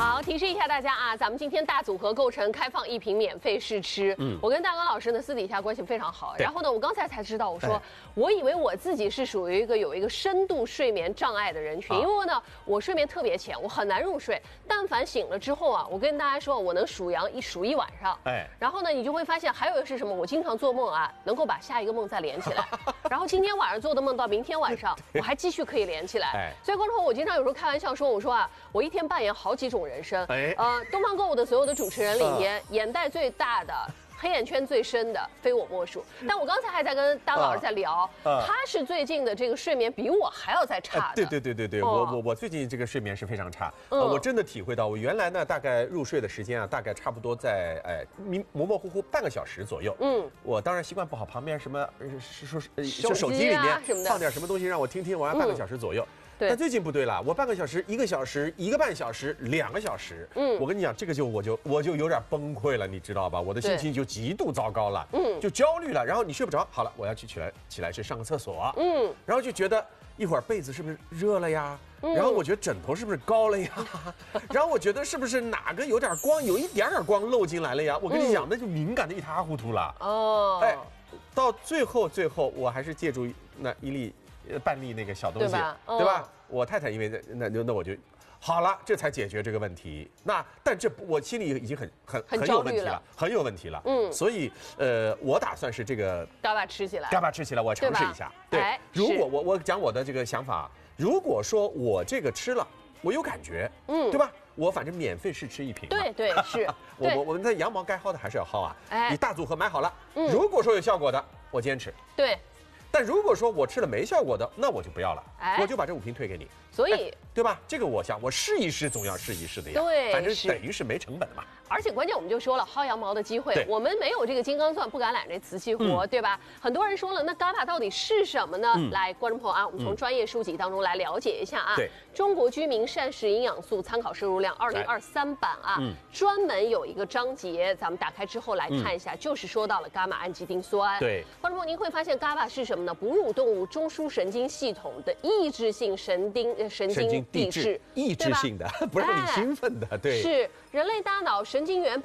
好，提示一下大家啊，咱们今天大组合构成开放1瓶免费试吃。我跟大刚老师呢私底下关系非常好，然后呢，我刚才知道，我说我以为我自己是属于有一个深度睡眠障碍的人群，因为呢我睡眠特别浅，我很难入睡。但凡醒了之后啊，我跟大家说，我能数羊数一晚上。然后呢，你就会发现还有一个是什么？我经常做梦啊，能够把下一个梦再连起来。然后今天晚上做的梦到明天晚上，我还继续可以连起来。所以观众朋友，我经常有时候开玩笑说，我说啊，我一天扮演好几种人生。东方购物的所有的主持人里面，眼袋最大的、黑眼圈最深的，非我莫属。但我刚才还在跟大老师在聊，他是最近的这个睡眠比我还要再差的。 对，我最近这个睡眠是非常差。我真的体会到，我原来呢大概入睡的时间啊，大概差不多在模模糊糊半个小时左右。我当然习惯不好，旁边什么手机里面放点什么东西让我听听，我要半个小时左右。但最近不对了，我半个小时、1个小时、1个半小时、2个小时，我跟你讲，这个我就有点崩溃了，你知道吧？我的心情就极度糟糕了，就焦虑了。然后你睡不着，好了，我要起来去上个厕所，然后就觉得一会儿被子是不是热了呀？然后我觉得枕头是不是高了呀？然后我觉得是不是哪个有点光，有一点点光漏进来了呀？我跟你讲，那就敏感的一塌糊涂了。到最后我还是借助那半粒那个小东西，对吧？我太太因为那我就好了，这才解决这个问题。但我心里已经很有问题了，很有问题了。所以我打算是这个嘎巴吃起来， 我尝试一下。对，如果我讲我的这个想法，如果说我这个吃了，我有感觉，对吧？我反正免费试吃1瓶。 对，是。 我们的羊毛该薅的还是要薅啊。你大组合买好了，如果说有效果的，我坚持。 对。 但如果说我吃了没效果的，那我就不要了，我就把这5瓶退给你。 所以， 对吧？这个我想，我试一试，总要试一试的呀。 对， 反正等于是没成本的嘛。 而且关键我们就说了，薅羊毛的机会，我们没有这个金刚钻，不敢揽这瓷器活，对吧？很多人说了，那嘎巴到底是什么呢？来，观众朋友啊，我们从专业书籍当中来了解一下啊。 对， 中国居民膳食营养素参考摄入量2023版啊，专门有一个章节，咱们打开之后来看一下，就是说到了伽马氨基丁酸。 对， 观众朋友，您会发现嘎巴是什么呢？哺乳动物中枢神经系统的抑制性神经递质， 抑制性的，不让你兴奋的，对， 是人类大脑神经元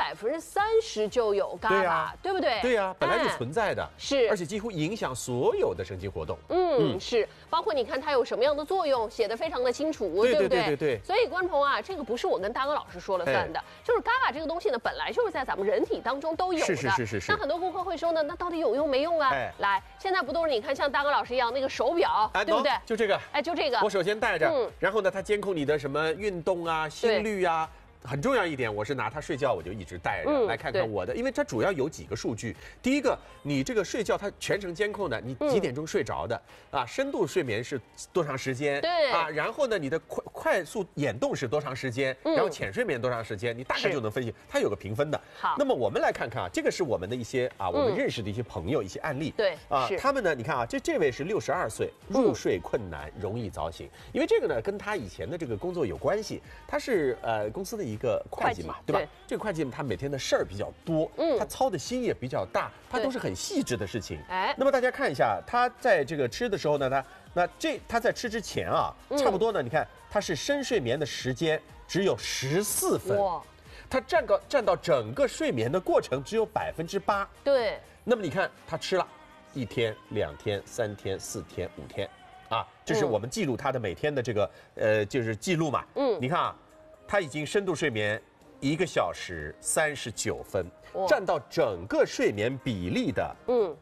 30%就有伽马，对不对？ 对呀，本来就存在的， 是， 而且几乎影响所有的神经活动。 是，包括你看它有什么样的作用，写得非常的清楚，对不对？ 对。 所以观众朋友啊，这个不是我跟大哥老师说了算的，就是伽马这个东西呢，本来就是在咱们人体当中都有的。 是。 那很多顾客会说呢，那到底有用没用啊？来，现在不都是你看像大哥老师一样那个手表，对不对？ 就这个， 就这个， 我首先戴着，然后呢，它监控你的什么运动啊、心率啊。很重要一点，我是拿它睡觉，我就一直带着，来看看我的，因为它主要有几个数据。第一个，你这个睡觉它全程监控的，你几点钟睡着的啊？深度睡眠是多长时间？ 对啊，然后呢，你的快速眼动是多长时间？然后浅睡眠多长时间？你大概就能分析，它有个评分的。 好， 那么我们来看看啊，这个是我们的一些我们认识的一些朋友一些案例。 对啊，他们呢，你看啊，这位是62岁，入睡困难，容易早醒，因为这个呢跟他以前的这个工作有关系，他是公司的一个会计嘛。对吧？这个会计他每天的事儿比较多，他操的心也比较大，他都是很细致的事情。那么大家看一下，他在这个吃的时候呢，他在吃之前啊，差不多呢，你看他是深睡眠的时间只有14分，他占到整个睡眠的过程只有8%。 对。 那么你看他吃了1天、2天、3天、4天、5天，啊，这是我们记录他的每天的这个就是记录嘛。你看啊，他已经深度睡眠1个小时39分，占到整个睡眠比例的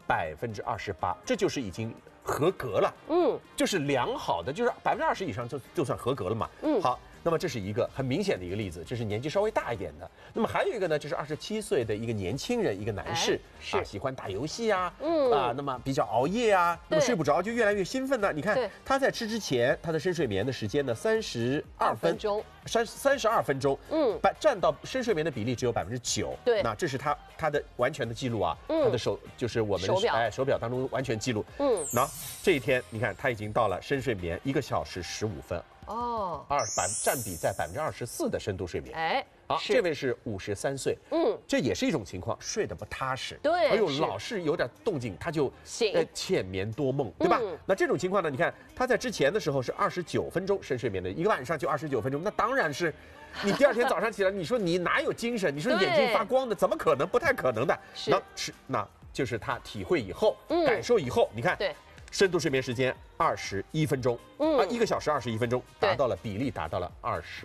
28%，这就是已经合格了。就是良好的，就是20%以上就算合格了嘛。好。那么这是一个很明显的一个例子，这是年纪稍微大一点的。那么还有一个呢，就是27岁的一个年轻人，一个男士，喜欢打游戏啊，那么比较熬夜啊，那么睡不着就越来越兴奋呢。你看他在吃之前，他的深睡眠的时间呢32分钟，32分钟，占到深睡眠的比例只有9%。 对， 那这是他的完全的记录啊，他的就是我们的手表当中完全记录。那这一天你看他已经到了深睡眠1个小时15分。占比在24%的深度睡眠。 好，这位是53岁，这也是一种情况，睡得不踏实。 对， 哎呦，老是有点动静，他就浅眠多梦，对吧？那这种情况呢，你看他在之前的时候是29分钟深睡眠的，一个晚上就29分钟，那当然是。你第二天早上起来，你说你哪有精神？你说眼睛发光的，怎么可能？不太可能的。那就是他体会以后，感受以后，你看， 对， 深度睡眠时间21分钟，1个小时21分钟，比例达到了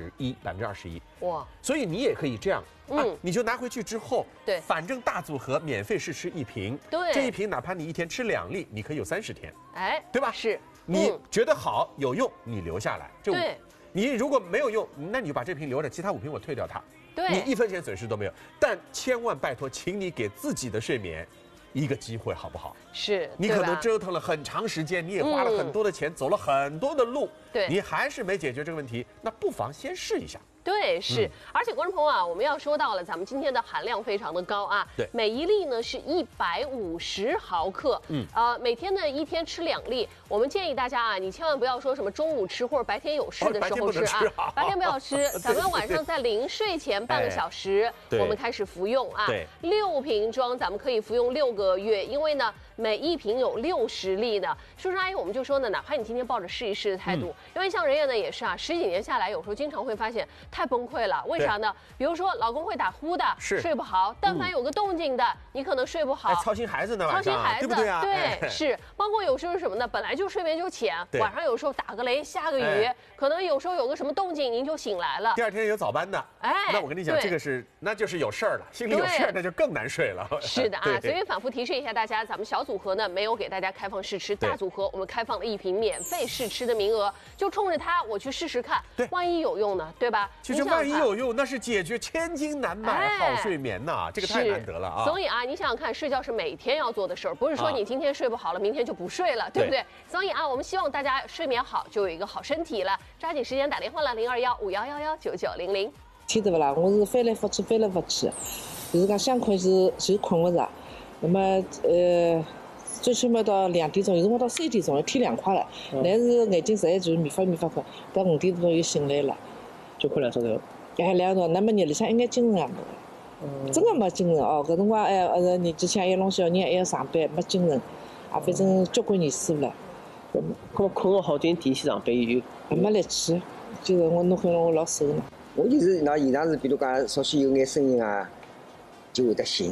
21%。哇！所以你也可以这样，你就拿回去之后， 对， 反正大组合免费试吃1瓶， 对， 这1瓶哪怕你一天吃2粒，你可以有30天， 哎， 对吧？ 是， 你觉得好有用，你留下来， 对。 你如果没有用，那你就把这瓶留着，其他5瓶我退掉它。 对， 你1分钱损失都没有。但千万拜托，请你给自己的睡眠一个机会，好不好？ 是， 你可能折腾了很长时间，你也花了很多的钱，走了很多的路， 对， 你还是没解决这个问题，那不妨先试一下。 对，是，而且观众朋友啊，我们要说到了，咱们今天的含量非常的高啊， 对， 每一粒呢是150毫克，每天呢一天吃2粒，我们建议大家啊，你千万不要说什么中午吃或者白天有事的时候吃啊，白天不要吃，咱们晚上在临睡前半个小时，我们开始服用啊，6瓶装，咱们可以服用6个月，因为呢每1瓶有60粒呢。叔叔阿姨，我们就说呢，哪怕你今天抱着试一试的态度，因为像人家呢也是啊，10几年下来，有时候经常会发现。太崩溃了，为啥呢？比如说老公会打呼的，睡不好；但凡有个动静的，你可能睡不好， 操心孩子呢， 操心孩子， 对不对啊？ 对，是。包括有时候是什么呢？本来就睡眠就浅，晚上有时候打个雷、下个雨，可能有时候有个什么动静，您就醒来了。 第二天有早班的，那我跟你讲，这个那就是有事儿了，心里有事儿，那就更难睡了。 是的啊，所以反复提示一下大家，咱们小组合呢没有给大家开放试吃，大组合我们开放了1瓶免费试吃的名额，就冲着它我去试试看，万一有用呢，对吧？ 其实万一有用，那是解决千金难买好睡眠呐，这个太难得了啊！ 所以啊，你想想看，睡觉是每天要做的事儿，不是说你今天睡不好了，明天就不睡了，对不对？所以啊，我们希望大家睡眠好，就有一个好身体了。抓紧时间打电话了，021511199900。 听得不啦？我是翻来覆去，就是讲想困就困不着。那么最起码到2点钟，有辰光到3点钟，天凉快了，但是眼睛实在就是没法困，到5点钟又醒来了， 就困2个钟头。 2个钟，那么日里向一眼精神也没，真的没精神哦。搿辰光年纪轻，还弄小人，还要上班，没精神，反正交关年数了。 困个好点，第一天上班有没力气，就是我弄坏了我老瘦呢。 我就是那现场是，比如讲稍许有眼声音啊，就会得醒。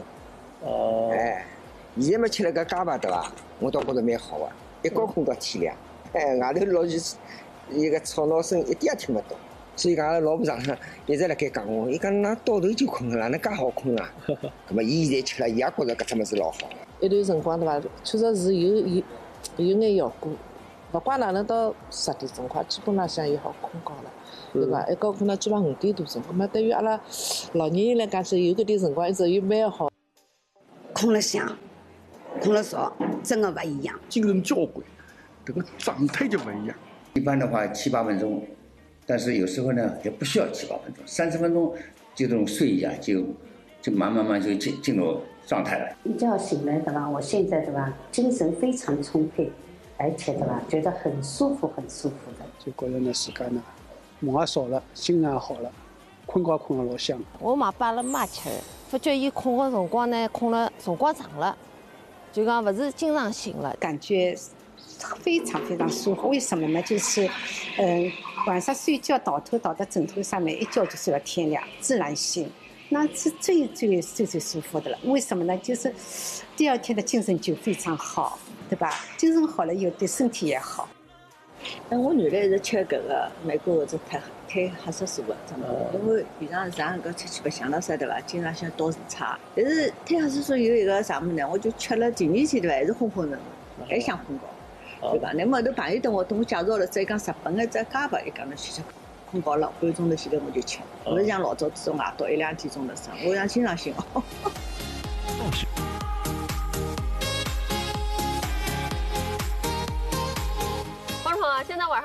现在嘛吃了个粑粑对伐？我倒觉着蛮好啊，一觉困到天亮。外头老是一个吵闹声，一点也听不到。所以讲，老婆上一直辣盖讲我，伊讲㑚倒头就困了，哪能介好困啊？咁么，伊现在吃了，伊也觉着搿只物事老好。 一段辰光对伐？确实是有眼效果。勿怪哪能到10点钟快，基本浪向又好困觉了，对伐？一觉困到基本5点多钟，咁么对于阿拉老年人来讲起，有搿点辰光一直又蛮好。 困了香，困了少，真的勿一样。 精神交关，这个状态就不一样。 一般的话7、8分钟。但是有时候呢，也不需要7、8分钟，30分钟就这种睡一下，就慢慢就进入状态了。 一觉醒来对吧？我现在对吧，精神非常充沛，而且对吧，觉得很舒服的。 就觉得那时间呢，梦也少了，精神也好了，困觉困得老香。 我买摆了妈吃，发觉伊困的辰光呢，困了辰光长了，就讲不是经常醒了， 感觉。非常舒服，为什么呢？就是，晚上睡觉倒头倒在枕头上面，一觉就睡到天亮，自然醒，那是最舒服的了。为什么呢？就是第二天的精神就非常好，对吧？精神好了以后，对身体也好。 我原来是吃搿个美国搿种褪黑色素的，因为平常上搿出去白相了啥对伐？经常想倒时差，但是褪黑色素有一个啥物事呢？我就吃了第2天对伐？还是昏沉，还想困觉。对吧？那么后头朋友跟我介绍了，再讲日本的只粑粑，伊讲侬去吃困觉了，半个钟头前头我就吃，不是像老早这种啊，到1、2点钟的上，我想经常醒哦。 观众朋友，现在晚上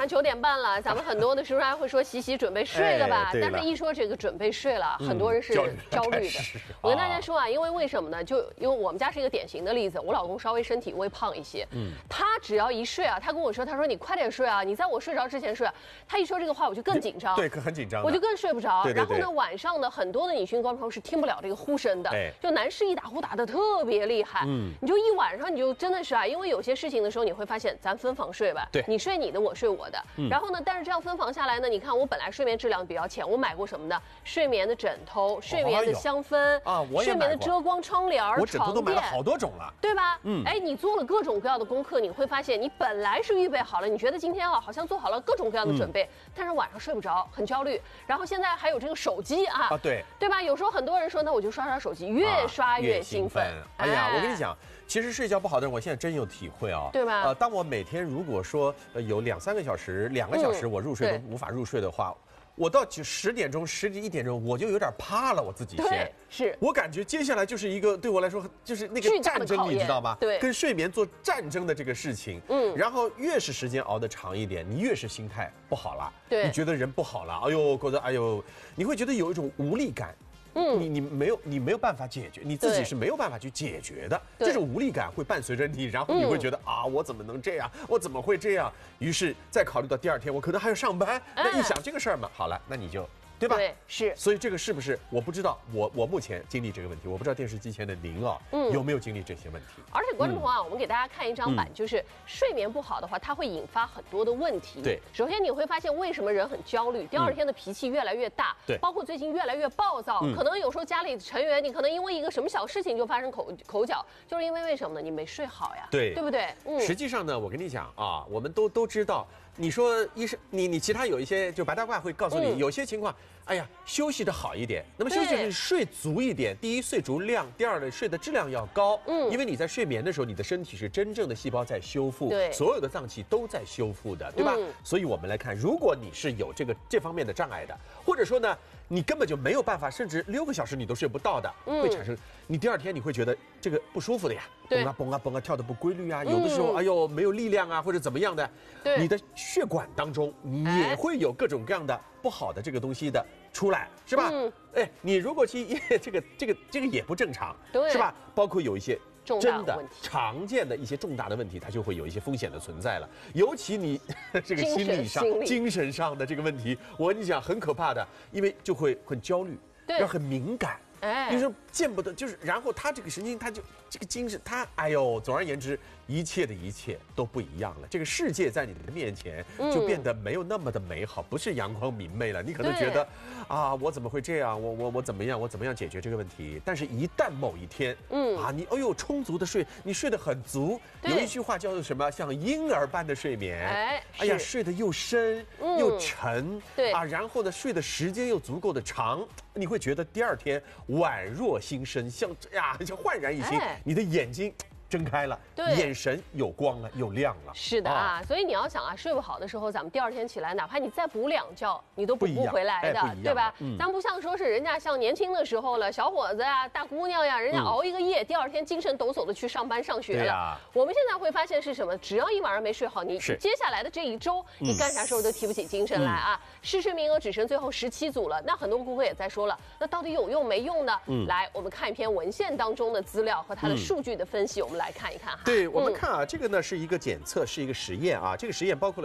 上9点半了，咱们很多的时候还会说洗洗准备睡了吧？但是一说这个准备睡了，很多人是焦虑的。我跟大家说啊，因为什么呢？因为我们家是一个典型的例子，我老公稍微身体微胖一些，他只要一睡啊，他跟我说，他说你快点睡啊，你在我睡着之前睡啊。他一说这个话，我就更紧张， 对，很紧张， 我就更睡不着。 对。 然后呢，晚上呢，很多的女性观众朋友是听不了这个呼声的，就男士一打呼打得特别厉害，你就一晚上你就真的是啊，因为有些事情的时候你会发现，咱分房睡吧， 对， 你睡你的，我睡我的。然后呢，但是这样分房下来呢，你看我本来睡眠质量比较浅，我买过什么呢？睡眠的枕头、睡眠的香氛啊，睡眠的遮光窗帘、 我枕头都买了好多种了， 对吧？哎，你做了各种各样的功课，你会发现你本来是预备好了，你觉得今天啊好像做好了各种各样的准备，但是晚上睡不着，很焦虑。然后现在还有这个手机啊，对吧？有时候很多人说，那我就刷手机，越刷越兴奋。 哎呀，我跟你讲，其实睡觉不好的人，我现在真有体会啊， 对吧？ 当我每天如果说有2-3个小时、2个小时我入睡都无法入睡的话，我到10点钟、11点钟我就有点怕了，我自己先。 是我感觉接下来就是一个对我来说就是那个战争，你知道吗？ 对， 跟睡眠做战争的这个事情。然后越是时间熬得长一点，你越是心态不好了， 对， 你觉得人不好了，哎呦，觉得哎呦，你会觉得有一种无力感。你没有办法解决，你自己是没有办法去解决的。这种无力感会伴随着你，然后你会觉得啊，我怎么能这样？我怎么会这样？于是再考虑到第2天，我可能还要上班。那一想这个事儿嘛，好了，那你就。对吧？ 对，是。 所以这个是不是我不知道？我目前经历这个问题，我不知道电视机前的您啊，有没有经历这些问题？ 而且观众朋友啊，我们给大家看一张板，就是睡眠不好的话，它会引发很多的问题。 对， 首先你会发现为什么人很焦虑，第2天的脾气越来越大， 对， 包括最近越来越暴躁，可能有时候家里成员你可能因为一个什么小事情就发生口角，就是因为什么呢？你没睡好呀， 对不对？ 实际上呢，我跟你讲啊，我们都知道。你说医生，你其他有一些就白大褂会告诉你，有些情况，哎呀，休息的好一点。那么休息是睡足一点，第一睡足量，第二呢睡的质量要高。因为你在睡眠的时候，你的身体是真正的细胞在修复， 对， 所有的脏器都在修复的，对吧？所以我们来看，如果你是有这方面的障碍的，或者说呢，你根本就没有办法，甚至6个小时你都睡不到的，会产生你第2天你会觉得这个不舒服的呀，蹦啊跳的不规律啊，有的时候哎呦没有力量啊，或者怎么样的，你的血管当中也会有各种各样的不好的这个东西的出来，是吧？哎，你如果去这个也不正常，是吧？包括有一些真的常见的一些重大的问题，它就会有一些风险的存在了。尤其你这个心理上、精神上的这个问题，我跟你讲很可怕的，因为就会很焦虑，要很敏感。你说见不得，就是然后他这个神经，他就这个精神，他哎呦，总而言之，一切的一切都不一样了。这个世界在你的面前就变得没有那么的美好，不是阳光明媚了。你可能觉得啊，我怎么会这样？我怎么样？我怎么样解决这个问题？但是，一旦某一天，你哎呦充足的睡，你睡得很足，有一句话叫做什么？像婴儿般的睡眠。哎呀，睡得又深又沉， 对啊，然后呢，睡的时间又足够的长，你会觉得第2天宛若新生，像焕然一新，你的眼睛睁开了，眼神有光了，有亮了。 是的啊，所以你要想啊，睡不好的时候，咱们第2天起来，哪怕你再补2觉，你都补不回来的，对吧？咱不像说是人家像年轻的时候了，小伙子呀、大姑娘呀，人家熬一个夜，第2天精神抖擞的去上班上学了。我们现在会发现是什么？只要一晚上没睡好，你接下来的这1周，你干啥时候都提不起精神来啊！试吃名额只剩最后17组了，那很多顾客也在说了，那到底有用没用呢？来，我们看一篇文献当中的资料和它的数据的分析，我们来看一看哈。 对，我们看啊，这个呢是一个检测，是一个实验啊。这个实验包括了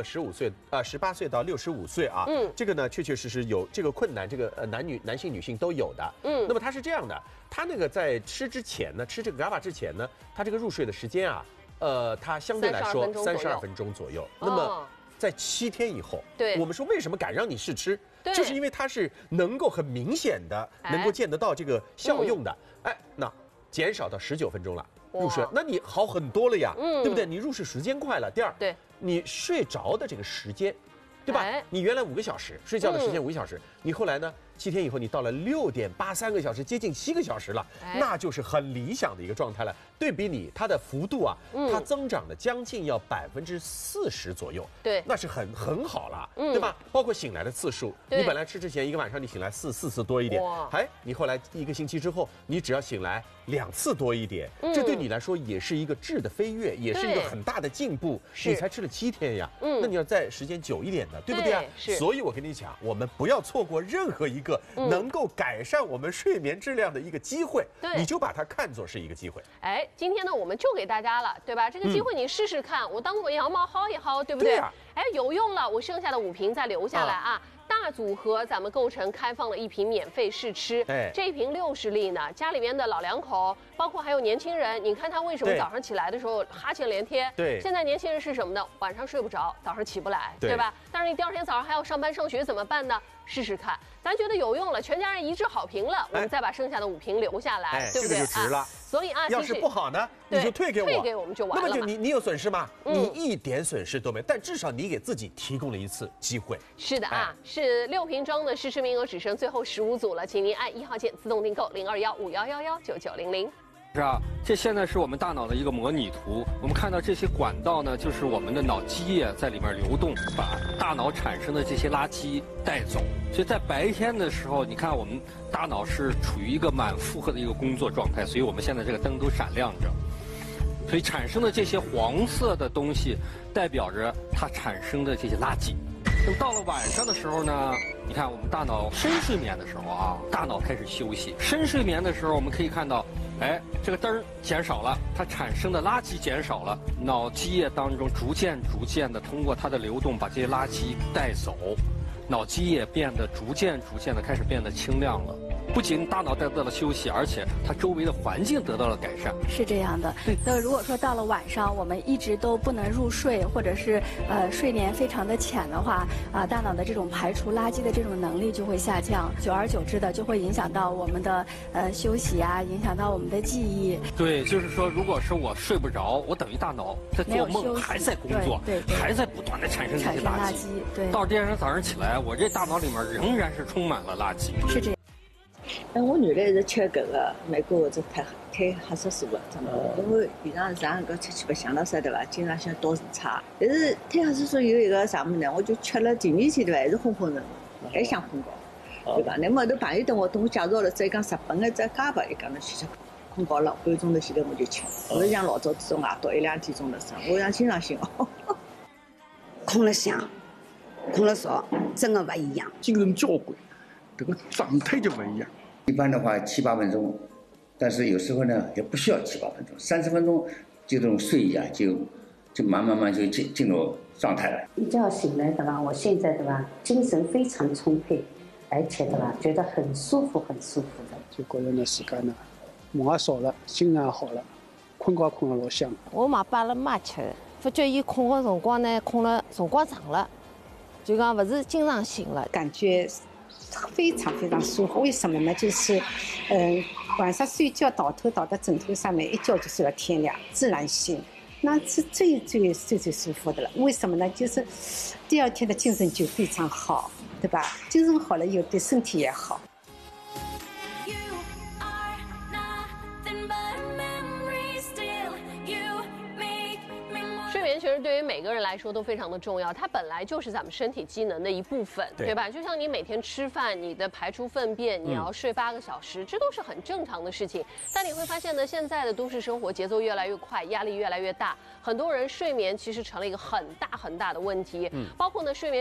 18岁到65岁啊。这个呢确确实实有这个困难，这个男性女性都有的。那么它是这样的，它那个在吃之前呢，吃这个 GABA 之前呢，它这个入睡的时间啊，它相对来说32分钟左右。那么在7天以后，我们说为什么敢让你试吃？就是因为它是能够很明显的能够见得到这个效用的。那减少到19分钟了。入睡，那你好很多了呀，对不对？你入睡时间快了。第2，你睡着的这个时间对吧？你原来5个小时睡觉的时间5个小时，你后来呢7天以后你到了6.83个小时，接近7个小时了，那就是很理想的一个状态了。对比你它的幅度啊，它增长了将近要40%左右， 对， 那是很好了，对吧？包括醒来的次数，你本来吃之前一个晚上你醒来4次多一点，你后来1个星期之后，你只要醒来2次多一点，这对你来说也是一个质的飞跃，也是一个很大的进步。你才吃了7天呀，那你要再时间久一点的，对不对啊？所以我跟你讲，我们不要错过任何一个能够改善我们睡眠质量的一个机会，你就把它看作是一个机会。 哎，今天呢，我们就给大家了，对吧？这个机会你试试看，我当做羊毛薅一薅，对不对？哎，有用了，我剩下的5瓶再留下来啊。大组合咱们购成开放了1瓶免费试吃，这一瓶60粒呢，家里面的老两口，包括还有年轻人，你看他为什么早上起来的时候哈欠连天？对，现在年轻人是什么呢？晚上睡不着，早上起不来，对吧？但是你第2天早上还要上班上学怎么办呢？试试看，咱觉得有用了，全家人一致好评了，我们再把剩下的5瓶留下来，对不对？ 这个就值了。 所以啊， 要是不好呢，你就退给我， 退给我们就完了。 那么你有损失吗？你一点损失都没有，但至少你给自己提供了一次机会。 是的啊，是6瓶装的试吃名额只剩最后15组了，请您按1号键自动订购0215119900。 是啊，这现在是我们大脑的一个模拟图。我们看到这些管道呢，就是我们的脑基液在里面流动，把大脑产生的这些垃圾带走。所以在白天的时候，你看我们大脑是处于一个满负荷的一个工作状态，所以我们现在这个灯都闪亮着。所以产生的这些黄色的东西，代表着它产生的这些垃圾。那么到了晚上的时候呢，你看我们大脑深睡眠的时候啊，大脑开始休息。深睡眠的时候，我们可以看到，哎，这个灯减少了，它产生的垃圾减少了，脑基液当中逐渐的通过它的流动把这些垃圾带走，脑基液变得逐渐的开始变得清亮了。不仅大脑得到了休息，而且它周围的环境得到了改善。 是这样的。那如果说到了晚上，我们一直都不能入睡，或者是睡眠非常的浅的话，大脑的这种排除垃圾的这种能力就会下降，久而久之的就会影响到我们的休息啊，影响到我们的记忆。 对，就是说，如果是我睡不着，我等于大脑在做梦，还在工作，还在不断的产生这些垃圾。对，到第二天早上起来，我这大脑里面仍然是充满了垃圾。 是这样。 我原来是吃搿个美国或者褪黑色素的，真的，因为平常上搿吃白相了噻，对伐？经常性倒时差。但是褪黑色素有一个啥物事呢？我就吃了第2天对伐？还是昏昏沉，还想困觉，对伐？那么后头朋友跟我介绍了，再讲日本的只家白，伊讲侬去吃困觉了，半个钟头前头我就吃，不是像老早这种夜到1、2点钟的生，我想经常性哦。 困了香，困了少，真的不一样， 精神交关，这个状态就不一样。 一般的话7、8分钟，但是有时候呢也不需要7、8分钟，30分钟就这种睡一下就慢慢就进入状态了。 一觉醒来对吧？我现在对吧，精神非常充沛，而且对吧，觉得很舒服的。 就觉着呢自家呢梦也少了，心情也好了，困觉困得老香。 我买摆了妈吃的，发觉伊困个辰光呢，困了辰光长了，就讲不是经常醒了， 感觉非常舒服。为什么呢？就是晚上睡觉倒头倒到枕头上面，一觉就睡到天亮，自然醒，那是最舒服的了。为什么呢？就是第2天的精神就非常好，对吧？精神好了以后对身体也好。 睡眠其实对于每个人来说都非常的重要，它本来就是咱们身体机能的一部分，对吧？就像你每天吃饭，你的排出粪便，你要睡8个小时，这都是很正常的事情。但你会发现呢，现在的都市生活节奏越来越快，压力越来越大，很多人睡眠其实成了一个很大的问题，包括呢睡眠。